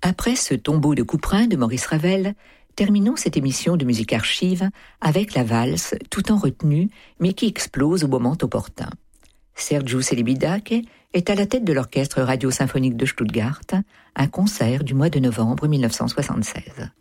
Après ce tombeau de Couperin de Maurice Ravel, terminons cette émission de Musique Archive avec la valse, tout en retenue, mais qui explose au moment opportun. Sergiu Celibidache est à la tête de l'Orchestre radio-symphonique de Stuttgart, un concert du mois de novembre 1976.